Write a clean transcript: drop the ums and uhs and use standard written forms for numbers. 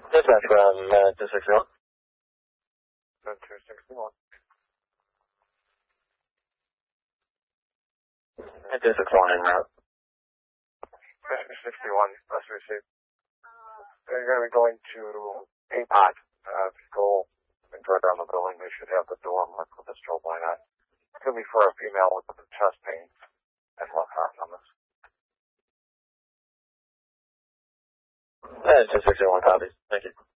Dispatch from 261. 261. And 261 en route. 261, that's received. They're going to be going to APOT. Go and drive around the building. They should have the door marked with a strobe light on. It's going to be for a female with the chest pain and whatnot on this. 261 copies. Thank you.